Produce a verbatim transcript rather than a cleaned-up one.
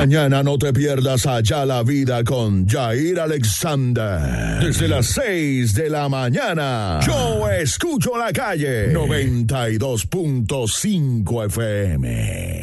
Mañana no te pierdas Allá la Vida con Jair Alexander. Desde las seis de la mañana. Yo escucho la calle. noventa y dos punto cinco F M.